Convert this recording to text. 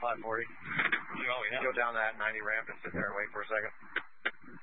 540. Oh, yeah. Go down that 90 ramp and sit there and wait for a second.